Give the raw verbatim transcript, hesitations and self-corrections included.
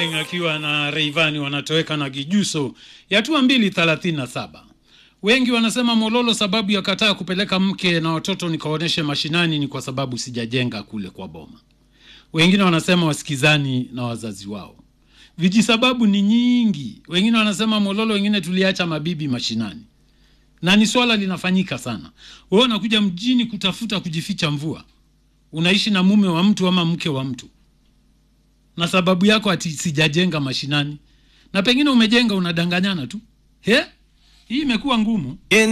Darling akiwa na Rayvanny wanatoweka na Gijuso ya tu mbili thelathini na saba. Wengi wanasema Mololo sababu ya kataa kupeleka mke na watoto nikaoneshe mashinani ni kwa sababu sijajenga kule kwa boma. Wengine wanasema wasikizani na wazazi wao. Viji sababu ni nyingi. Wengine wanasema Mololo, wengine tuliacha mabibi mashinani. Na ni swala linafanyika sana. Wewe unakuja mjini kutafuta kujificha mvua. Unaishi na mume wa mtu ama mke wa mtu. Na sababu yako ati sijajenga mashinani. Na pengine umejenga unadanganyana tu. He? Hii imekuwa ngumu.